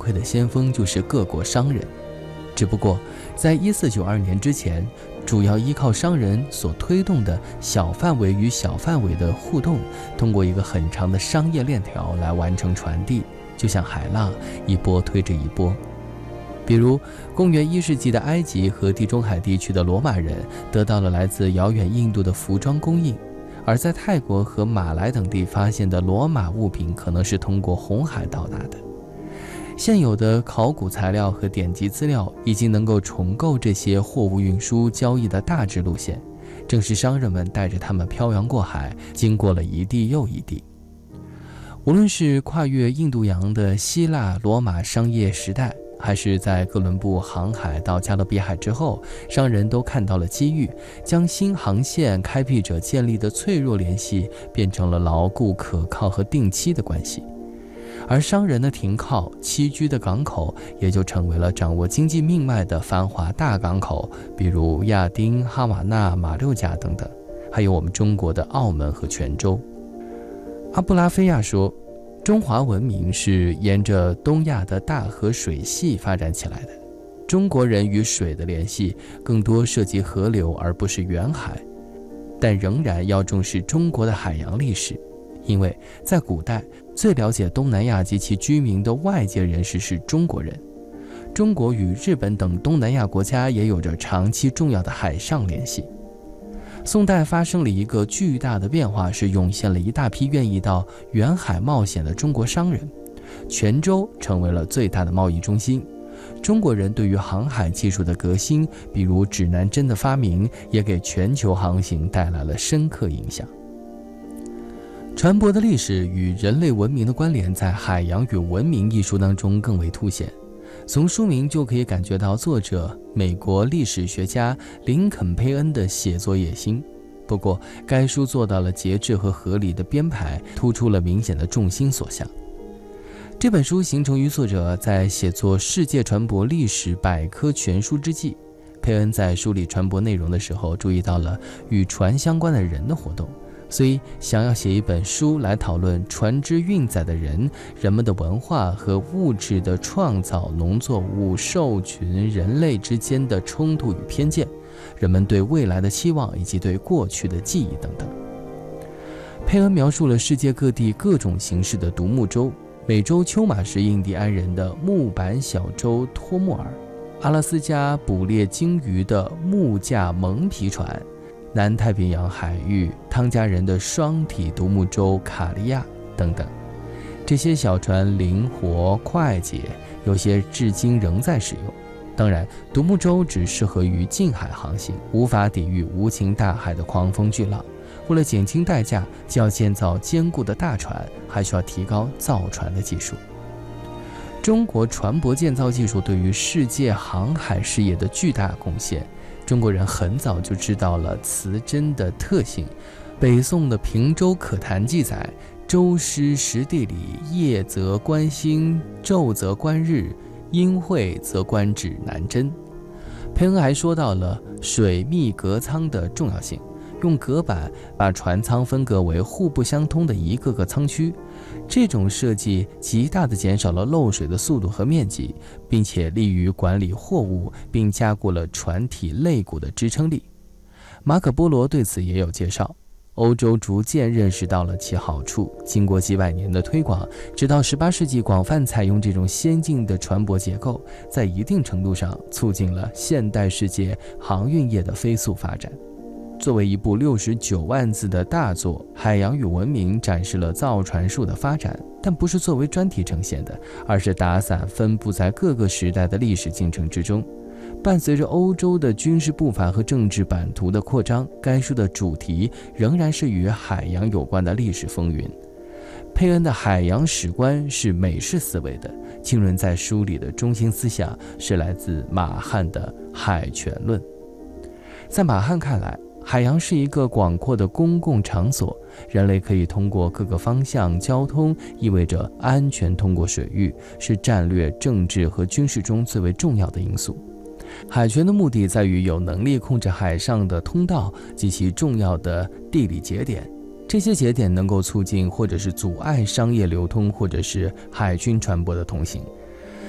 溃的先锋就是各国商人。只不过在1492年之前，主要依靠商人所推动的小范围与小范围的互动，通过一个很长的商业链条来完成传递，就像海浪一波推着一波。比如公元1世纪的埃及和地中海地区的罗马人得到了来自遥远印度的服装供应，而在泰国和马来等地发现的罗马物品可能是通过红海到达的。现有的考古材料和典籍资料已经能够重构这些货物运输交易的大致路线，正是商人们带着他们漂洋过海，经过了一地又一地。无论是跨越印度洋的希腊罗马商业时代，还是在哥伦布航海到加勒比海之后，商人都看到了机遇，将新航线开辟者建立的脆弱联系变成了牢固可靠和定期的关系。而商人的停靠栖居的港口也就成为了掌握经济命脉的繁华大港口，比如亚丁、哈瓦那、马六甲等等，还有我们中国的澳门和泉州。阿布拉菲亚说，中华文明是沿着东亚的大河水系发展起来的，中国人与水的联系更多涉及河流而不是远海，但仍然要重视中国的海洋历史，因为在古代最了解东南亚及其居民的外界人士是中国人。中国与日本等东南亚国家也有着长期重要的海上联系。宋代发生了一个巨大的变化，是涌现了一大批愿意到远海冒险的中国商人，泉州成为了最大的贸易中心。中国人对于航海技术的革新，比如指南针的发明，也给全球航行带来了深刻影响。船舶的历史与人类文明的关联在《海洋与文明》一书当中更为凸显。从书名就可以感觉到作者美国历史学家林肯·佩恩的写作野心。不过该书做到了节制和合理的编排，突出了明显的重心所向。这本书形成于作者在写作世界船舶历史百科全书之际，佩恩在梳理船舶内容的时候注意到了与船相关的人的活动，所以想要写一本书来讨论船只运载的人们的文化和物质的创造、农作物、兽群、人类之间的冲突与偏见，人们对未来的期望以及对过去的记忆等等。佩恩描述了世界各地各种形式的独木舟，美洲丘马什印第安人的木板小舟托木尔，阿拉斯加捕猎鲸鱼的木架蒙皮船，南太平洋海域汤加人的双体独木舟卡利亚等等。这些小船灵活快捷，有些至今仍在使用。当然，独木舟只适合于近海航行，无法抵御无情大海的狂风巨浪。为了减轻代价，既要建造坚固的大船，还需要提高造船的技术。中国船舶建造技术对于世界航海事业的巨大贡献，中国人很早就知道了磁针的特性。北宋的《平洲可谈》记载：舟师时地理，夜则观星，昼则观日，阴晦则观指南针。佩恩还说到了水密隔舱的重要性，用隔板把船舱分隔为互不相通的一个个舱区，这种设计极大地减少了漏水的速度和面积，并且利于管理货物，并加固了船体肋骨的支撑力。马可·波罗对此也有介绍，欧洲逐渐认识到了其好处，经过几百年的推广，直到18世纪广泛采用这种先进的船舶结构，在一定程度上促进了现代世界航运业的飞速发展。作为一部69万字的大作，《海洋与文明》展示了造船术的发展，但不是作为专题呈现的，而是打散分布在各个时代的历史进程之中。伴随着欧洲的军事步伐和政治版图的扩张，该书的主题仍然是与海洋有关的历史风云。佩恩的海洋史观是美式思维的，浸润在书里的中心思想是来自马汉的海权论。在马汉看来，海洋是一个广阔的公共场所，人类可以通过各个方向交通，意味着安全通过水域，是战略、政治和军事中最为重要的因素。海权的目的在于有能力控制海上的通道及其重要的地理节点，这些节点能够促进或者是阻碍商业流通或者是海军船舶的通行，